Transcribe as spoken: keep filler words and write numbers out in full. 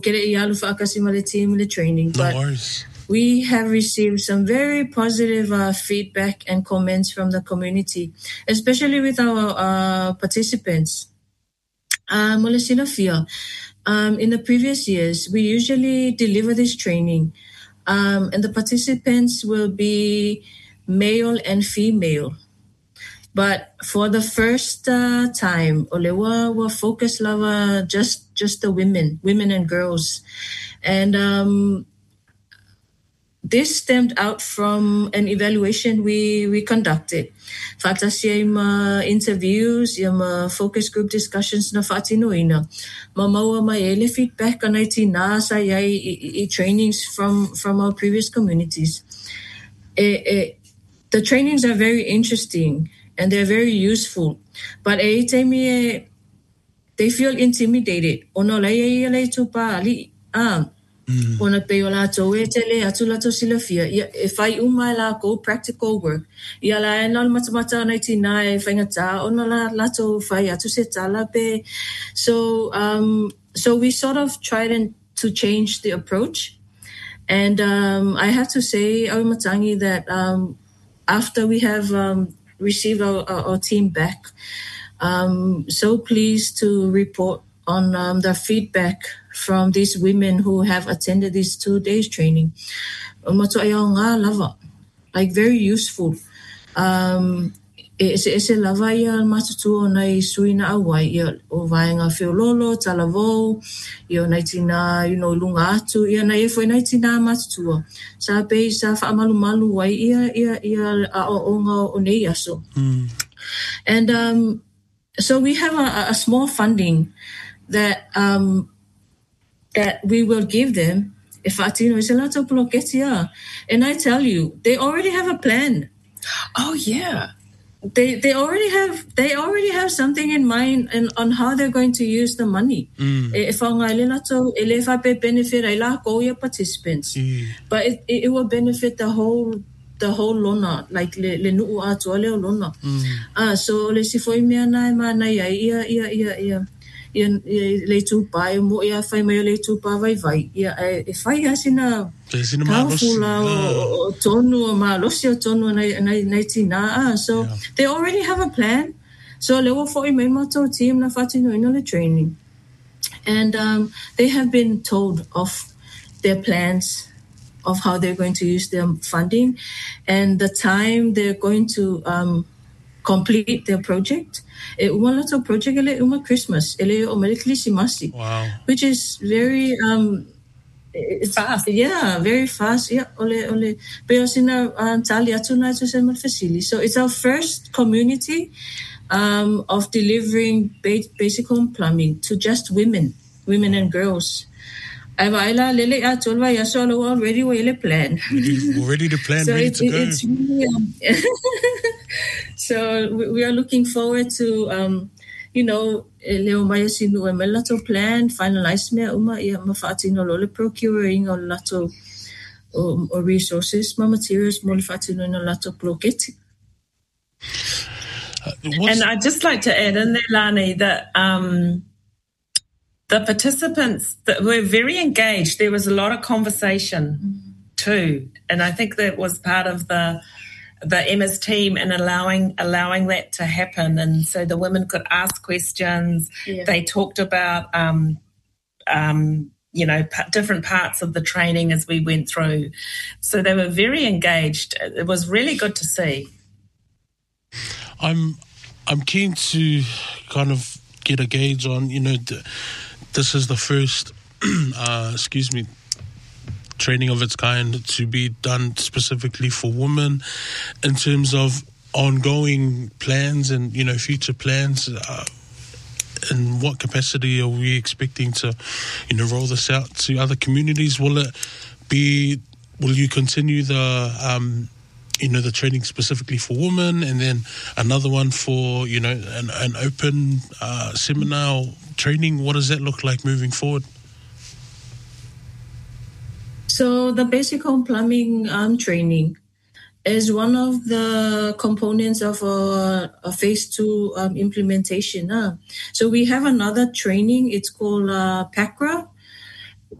kere ialu whaakasima le team le training. No but worries. We have received some very positive uh, feedback and comments from the community, especially with our uh, participants. Uh, um, in the previous years, we usually deliver this training, um, and the participants will be male and female. But for the first uh, time, Olewa will focus lava just just the women, women and girls, and um, this stemmed out from an evaluation we, we conducted. Fatas yung uh, interviews, yung uh, focus group discussions na fatinoina. Mamawa maele feedback on iti na sa yay trainings from, from our previous communities. Eh, eh, the trainings are very interesting and they're very useful. But eh, eh, they feel intimidated. Ono la yay lay tupa ali ah. Ona pe ola to e tele atu la to silafia if I umai la go practical work ia la na matamata na tina e faingata ona la la to fai atu se tala pe so um so we sort of tried and to change the approach, and um I have to say au matangi that um after we have um received our, our, our team back, um so pleased to report on um, the feedback from these women who have attended these two days training. Like very useful. Um, it's a lava ia matutu na suina awai ia o vaenga feololo talavo ia naitina you know lunga atu ia na efo naitina matutu sa pe sa fa malu malu wai ia ia ia a onga o nei aso. And um, so we have a, a small funding that um, that we will give them. If Atino is a lot of bloketia, and I tell you, they already have a plan. Oh yeah, they they already have they already have something in mind and on how they're going to use the money. If ang lato elefa pe benefit ay la ko your participants, but it, it it will benefit the whole the whole lona like le le nu ato le lona. Ah so le si foi me na ma na ia ia ia ia ia ia le tupa mo ia fai mai le tupa vai vai ia e fai asina kafula o tonu ma losi o tonu na na na tina ah so yeah. They already have a plan, so le wo foi mai mato team na fatino in the training, and um they have been told of their plans of how they're going to use their funding and the time they're going to um complete their project. E uma lato project ele uma Christmas ele o Meriklisimasi. Wow. Which is very um it's fast. Yeah, very fast. Yeah, ole ole pero sina tali atu na atu sa facility. So it's our first community um of delivering ba- basic home plumbing to just women, women and girls. Aila lele atolva yasolo already we plan. We're ready to plan, so ready it, to it, go. It's really, um, so we, we are looking forward to um, you know, leo mai sinu e melato plan finalize me uma ia mafatino lo le procuring o lato o, o resources, ma materials mo le fatino no lato blocket. Uh, and I'd just like to add in there, Lani, that um, the participants that were very engaged. There was a lot of conversation mm. too, and I think that was part of the the Emma's team in allowing allowing that to happen. And so the women could ask questions. Yeah. They talked about um, um, you know p- different parts of the training as we went through. So they were very engaged. It was really good to see. I'm I'm keen to kind of get a gauge on, you know. The, This is the first, uh, excuse me, training of its kind to be done specifically for women in terms of ongoing plans and, you know, future plans. Uh, in what capacity are we expecting to, you know, roll this out to other communities? Will it be, will you continue the, um, you know, the training specifically for women and then another one for, you know, an, an open uh, seminar training? What does that look like moving forward? So the basic home plumbing um, training is one of the components of a, a phase two um, implementation. Uh. So we have another training. It's called uh, PACRA,